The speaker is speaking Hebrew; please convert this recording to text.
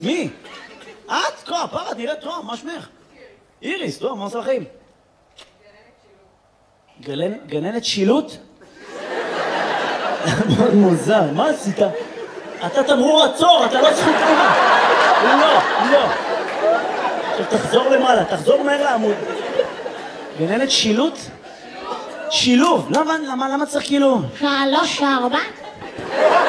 מי? את? פרה, נראית טוב, מה שמך? איריס, טוב, מה עושה לכם? גננת שילוט? מאוד מוזר, מה עשית? אתה תמרור עצור, אתה לא זכות תנועה. לא. עכשיו תחזור למעלה, תחזור מהר לעמוד. גננת שילוט? שילוב. למה צריך כאילו? 3, 4